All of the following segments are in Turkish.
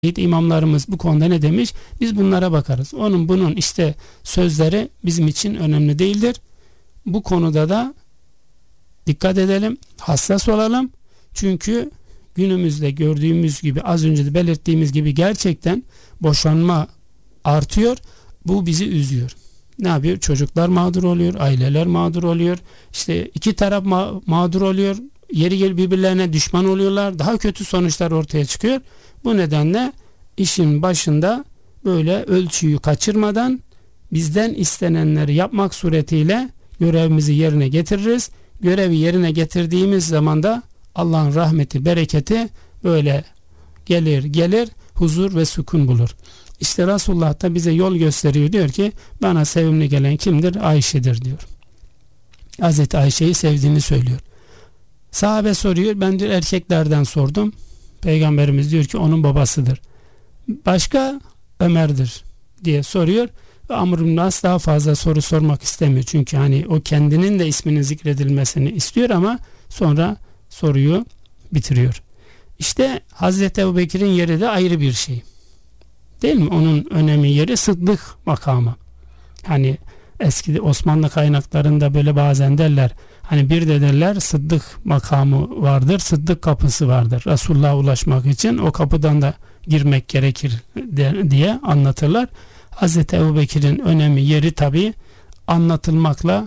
imamlarımız bu konuda ne demiş? Biz bunlara bakarız. Bunun işte sözleri bizim için önemli değildir. Bu konuda da dikkat edelim, hassas olalım. Çünkü günümüzde gördüğümüz gibi, az önce de belirttiğimiz gibi gerçekten boşanma artıyor. Bu bizi üzüyor. Ne yapıyor? Çocuklar mağdur oluyor, aileler mağdur oluyor. İşte iki taraf mağdur oluyor. Yeri gel birbirlerine düşman oluyorlar. Daha kötü sonuçlar ortaya çıkıyor. Bu nedenle işin başında böyle ölçüyü kaçırmadan bizden istenenleri yapmak suretiyle görevimizi yerine getiririz. Görevi yerine getirdiğimiz zaman da Allah'ın rahmeti, bereketi böyle gelir, huzur ve sükun bulur. İşte Resulullah da bize yol gösteriyor, diyor ki bana sevimli gelen kimdir? Ayşe'dir diyor. Hazreti Ayşe'yi sevdiğini söylüyor. Sahabe soruyor, ben diyor erkeklerden sordum. Peygamberimiz diyor ki onun babasıdır. Başka? Ömer'dir diye soruyor. Ve Amr ibn As daha fazla soru sormak istemiyor. Çünkü hani o kendinin de isminin zikredilmesini istiyor ama sonra soruyu bitiriyor. İşte Hazreti Ebubekir'in yeri de ayrı bir şey. Değil mi? Onun önemi, yeri sıddık makamı. Hani eski Osmanlı kaynaklarında böyle bazen derler. Hani bir de derler sıddık makamı vardır, sıddık kapısı vardır. Resulullah'a ulaşmak için o kapıdan da girmek gerekir diye anlatırlar. Hazreti Ebubekir'in önemi, yeri tabi anlatılmakla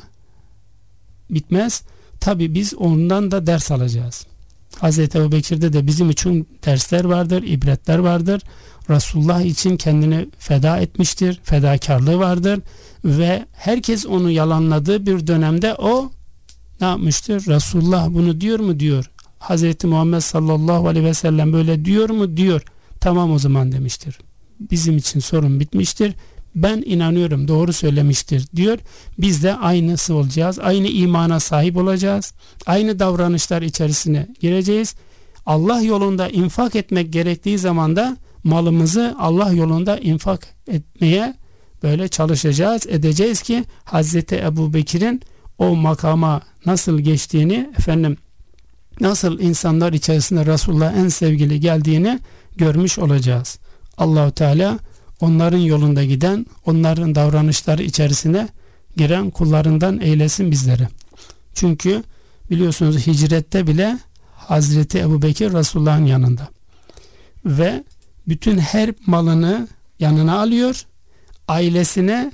bitmez. Tabi biz ondan da ders alacağız. Hazreti Ebubekir'de de bizim için dersler vardır, ibretler vardır. Resulullah için kendini feda etmiştir, fedakarlığı vardır ve herkes onu yalanladığı bir dönemde o ne yapmıştır? Resulullah bunu diyor mu? Diyor. Hazreti Muhammed sallallahu aleyhi ve sellem böyle diyor mu? Diyor. Tamam o zaman demiştir. Bizim için sorun bitmiştir. Ben inanıyorum, doğru söylemiştir diyor. Biz de aynısı olacağız. Aynı imana sahip olacağız. Aynı davranışlar içerisine gireceğiz. Allah yolunda infak etmek gerektiği zaman da malımızı Allah yolunda infak etmeye böyle çalışacağız, edeceğiz ki Hazreti Ebubekir'in o makama nasıl geçtiğini, nasıl insanlar içerisinde Resulullah'a en sevgili geldiğini görmüş olacağız. Allahu Teala onların yolunda giden, onların davranışları içerisine giren kullarından eylesin bizleri. Çünkü biliyorsunuz hicrette bile Hazreti Ebubekir Resulullah'ın yanında ve bütün her malını yanına alıyor, ailesine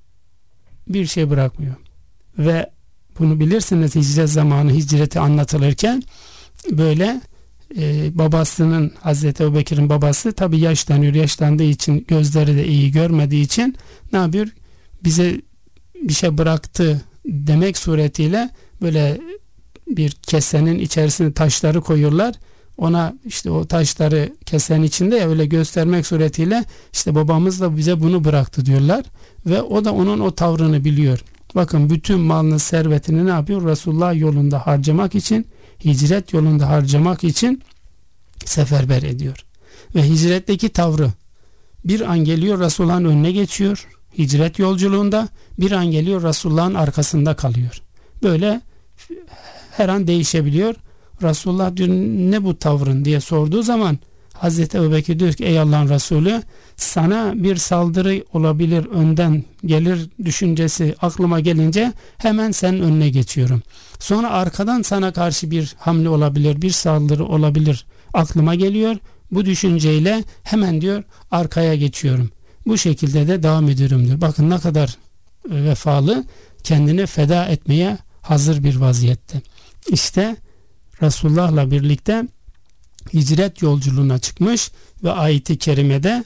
bir şey bırakmıyor. Ve bunu bilirsiniz, hicret zamanı hicreti anlatılırken böyle babasının, Hazreti Ebubekir'in babası tabi yaşlanıyor, yaşlandığı için gözleri de iyi görmediği için ne yapıyor? Bize bir şey bıraktı demek suretiyle böyle bir kesenin içerisine taşları koyuyorlar. Ona işte o taşları kesenin içinde ya öyle göstermek suretiyle işte babamız da bize bunu bıraktı diyorlar. Ve o da onun o tavrını biliyor. Bakın bütün malını, servetini ne yapıyor? Resulullah yolunda harcamak için, hicret yolunda harcamak için seferber ediyor. Ve hicretteki tavrı bir an geliyor Resulullah'ın önüne geçiyor. Hicret yolculuğunda bir an geliyor Resulullah'ın arkasında kalıyor. Böyle her an değişebiliyor. Resulullah diyor ne bu tavrın diye sorduğu zaman Hazreti Ebubekir diyor ki ey Allah'ın Resulü, sana bir saldırı olabilir, önden gelir düşüncesi aklıma gelince hemen senin önüne geçiyorum. Sonra arkadan sana karşı bir hamle olabilir, bir saldırı olabilir aklıma geliyor. Bu düşünceyle hemen diyor arkaya geçiyorum. Bu şekilde de devam ediyorum diyor. Bakın ne kadar vefalı, kendini feda etmeye hazır bir vaziyette. İşte Resulullah'la birlikte hicret yolculuğuna çıkmış ve ayet-i kerimede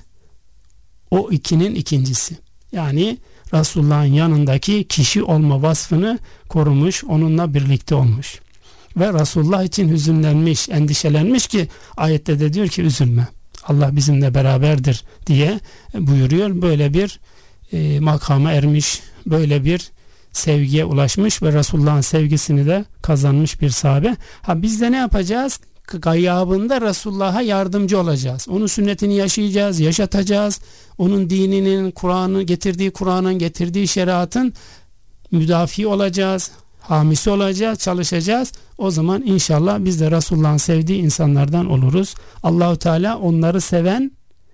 o ikinin ikincisi. Yani Resulullah'ın yanındaki kişi olma vasfını korumuş, onunla birlikte olmuş. Ve Resulullah için hüzünlenmiş, endişelenmiş ki ayette de diyor ki üzülme, Allah bizimle beraberdir diye buyuruyor. Böyle bir makama ermiş, böyle bir sevgiye ulaşmış ve Resulullah'ın sevgisini de kazanmış bir sahabe. Biz de ne yapacağız? Gayabında Resulullah'a yardımcı olacağız. Onun sünnetini yaşayacağız, yaşatacağız. Onun dininin, Kur'an'ın getirdiği şeriatın müdafi olacağız, hamisi olacağız, çalışacağız. O zaman inşallah biz de Resulullah'ın sevdiği insanlardan oluruz. Allahu Teala onları seven